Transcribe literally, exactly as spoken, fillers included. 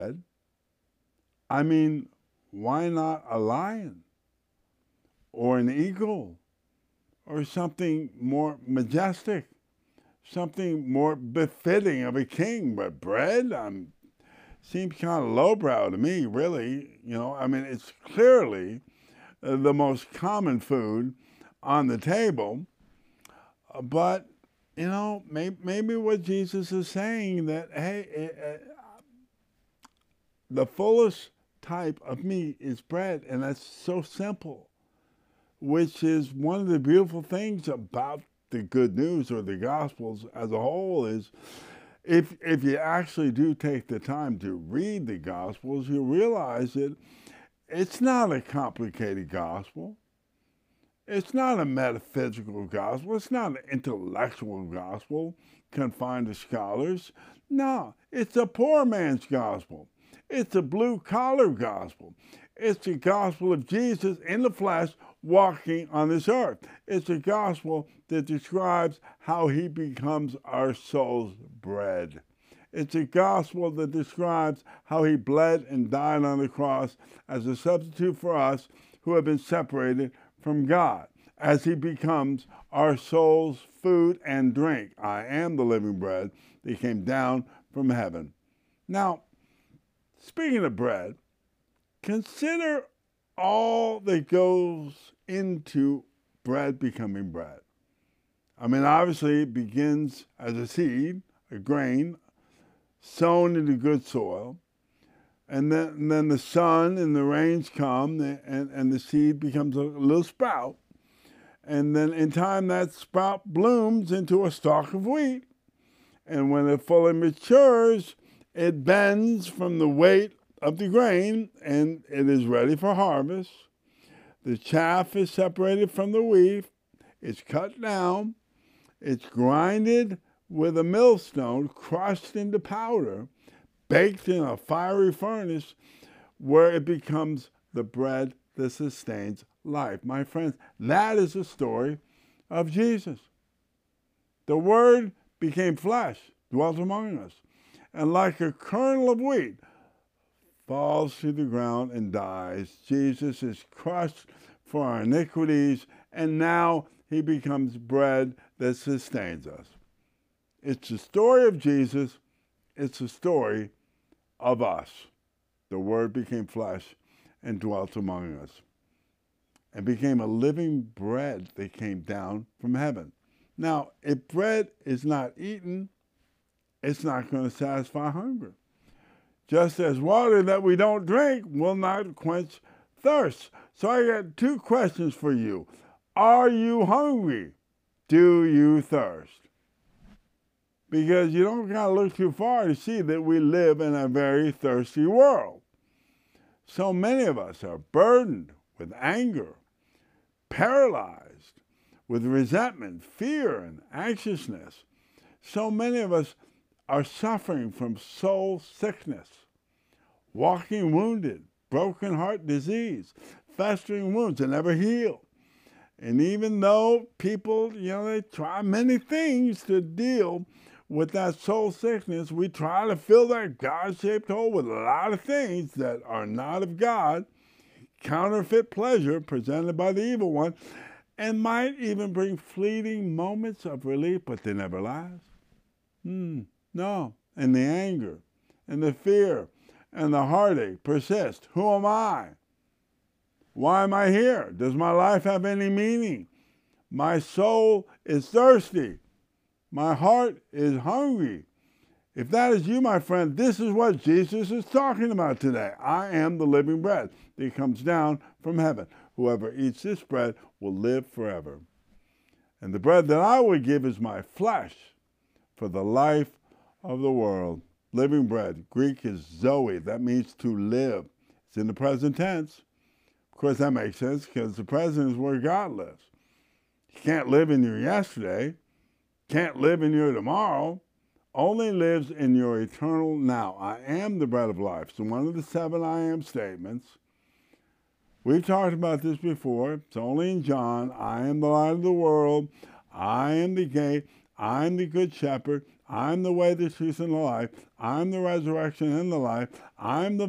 I mean, why not a lion or an eagle or something more majestic, something more befitting of a king? But bread um, seems kind of lowbrow to me, really. You know, I mean, it's clearly uh, the most common food on the table, uh, but you know, maybe, maybe what Jesus is saying that hey, uh, the fullest type of meat is bread, and that's so simple, which is one of the beautiful things about the good news or the gospels as a whole is if if you actually do take the time to read the gospels, you realize that it's not a complicated gospel. It's not a metaphysical gospel. It's not an intellectual gospel confined to scholars. No, it's a poor man's gospel. It's a blue collar gospel. It's the gospel of Jesus in the flesh walking on this earth. It's a gospel that describes how he becomes our soul's bread. It's a gospel that describes how he bled and died on the cross as a substitute for us who have been separated from God, as he becomes our soul's food and drink. I am the living bread that came down from heaven. Now, speaking of bread, consider all that goes into bread becoming bread. I mean, obviously, it begins as a seed, a grain, sown into good soil. And then, and then the sun and the rains come, and, and the seed becomes a little sprout. And then in time, that sprout blooms into a stalk of wheat. And when it fully matures, it bends from the weight of the grain, and it is ready for harvest. The chaff is separated from the wheat. It's cut down. It's grinded with a millstone, crushed into powder, baked in a fiery furnace, where it becomes the bread that sustains life. My friends, that is the story of Jesus. The Word became flesh, dwelt among us, and like a kernel of wheat, falls to the ground and dies. Jesus is crushed for our iniquities, and now he becomes bread that sustains us. It's the story of Jesus. It's the story of us. The Word became flesh and dwelt among us, and became a living bread that came down from heaven. Now, if bread is not eaten, it's not going to satisfy hunger. Just as water that we don't drink will not quench thirst. So I got two questions for you. Are you hungry? Do you thirst? Because you don't got to look too far to see that we live in a very thirsty world. So many of us are burdened with anger, paralyzed with resentment, fear, and anxiousness. So many of us are suffering from soul sickness, walking wounded, broken heart disease, festering wounds that never heal. And even though people, you know, they try many things to deal with that soul sickness, we try to fill that God-shaped hole with a lot of things that are not of God, counterfeit pleasure presented by the evil one, and might even bring fleeting moments of relief, but they never last. Hmm, no. And the anger, and the fear, and the heartache persist. Who am I? Why am I here? Does my life have any meaning? My soul is thirsty. My heart is hungry. If that is you, my friend, this is what Jesus is talking about today. I am the living bread that comes down from heaven. Whoever eats this bread will live forever. And the bread that I will give is my flesh for the life of the world. Living bread, Greek is zoe. That means to live. It's in the present tense. Of course, that makes sense because the present is where God lives. He can't live in your yesterday, can't live in your tomorrow, only lives in your eternal now. I am the bread of life. So one of the seven I am statements. We've talked about this before. It's only in John. I am the light of the world. I am the gate. I am the good shepherd. I'm the way, the truth, and the life. I'm the resurrection and the life. I'm the